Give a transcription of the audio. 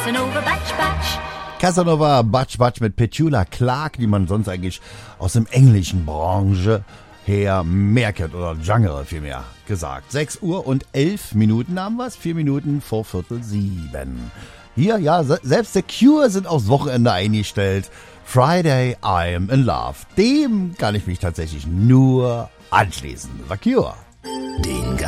Casanova, Batch, Batch. Casanova, Batch, Batch mit Petula Clark, die man sonst eigentlich aus dem englischen Branche her mehr kennt, oder Genre vielmehr gesagt. 6 Uhr und 11 Minuten haben wir es, 4 Minuten vor 6:45. Hier, ja, selbst The Cure sind aufs Wochenende eingestellt. Friday, I'm in Love. Dem kann ich mich tatsächlich nur anschließen. The Cure. Den